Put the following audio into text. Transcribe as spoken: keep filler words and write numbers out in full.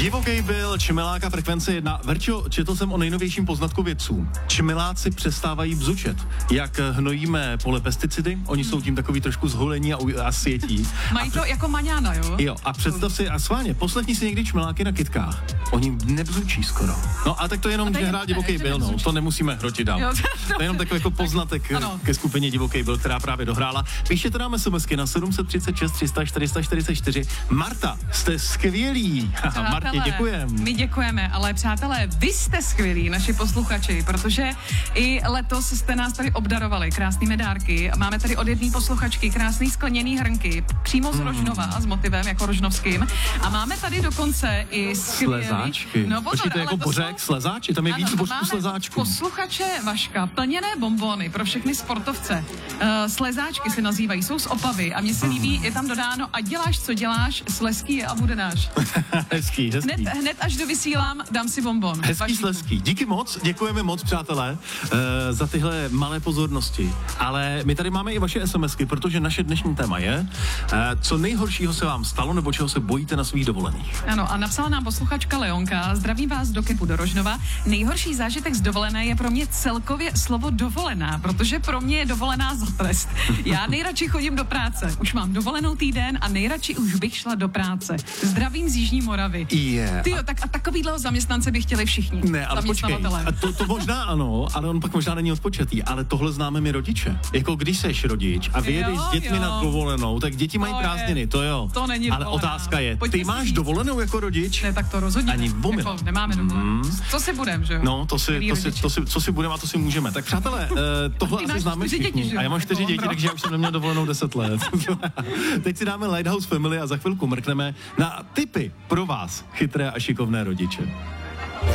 Divokej byl čmeláka frekvence jedna. Verčo, četl jsem o nejnovějším poznatku vědců. Čmeláci přestávají bzučet. Jak hnojíme pole pesticidy, oni jsou tím takový trošku zholení a, a světí. Mají to jako maňána, jo? Jo, a představ si, a schválně, poslechni si někdy čmeláky na kytkách. Oni nebzučí skoro. No a tak to jenom, že hrál Divokej byl, no, to nemusíme hrotit dál. Jo, to je jenom takový jako poznatek ano. ke skupině Divokej byl, která právě dohrála. Píšete nám SMSky na sedm tři šest tři sta čtyři sta čtyřicet čtyři. Marta, jste skvělí. Martě, děkujem. My děkujeme, ale přátelé, vy jste skvělí, naši posluchači, protože i letos jste nás tady obdarovali krásnými dárky. Máme tady od jedné posluchačky krásný skleněný hrnky, přímo z Rožnova, s motivem jako rožnovským. A máme tady dokonce i skvělý... Slezáčky. No pozor, to je jako bořek, slezáči, tam je víc bořků slezáčků. Posluchače Vaška, plněné bonbony pro všechny sportovce. Uh, slezáčky se nazývají, jsou z Opavy a mně se líbí, je tam dodáno a děláš, co děláš, slezký je a bude náš. hezký, hezký. Hned, hned až dovysílám, dám si bonbon. Hezký Vašíku. slezký. Díky moc, děkujeme moc, přátelé, uh, za tyhle malé pozornosti. Ale my tady máme i vaše SMSky, protože naše dnešní téma je, uh, co nejhoršího se vám stalo, nebo čeho se bojíte na svých dovolených. Ano, a napsala nám posluchačka Leonka, zdravím vás do Kepu do Rožnova. Nejhorší zážitek z dovolené je pro mě celkově slovo dovolená, protože pro mě je dovolená za trest. Já nejradši chodím do práce, už mám dovolenou týden a nejradši už bych šla do práce. Zdravím z Jižní Moravy. Yeah. Tyjo, tak a takovýhle zaměstnance by chtěli všichni. Ne, ale počkej, a to, to možná ano, ale on pak možná není odpočatý, ale tohle známe my rodiče. Jako když seš rodič a vyjedeš s dětmi jo. na dovolenou, tak děti mají to prázdniny, je, to jo. To není ale dovolená. Otázka je, Pojďme ty máš říct. dovolenou jako rodič? Ne, tak to rozhodně. Ani vomil. Jako, nemáme dovolenou. Mm. Co si budem, že jo? No, to si, to si, to si, co si budeme a to si můžeme. Tak přátelé, uh, tohle asi známe všichni. Děti, a já mám čtyři děti, takže já už jsem neměl dovolenou deset let. Teď si dáme Lighthouse Family a za chvilku mrkneme na tipy pro vás, chytré a šikovné rodiče.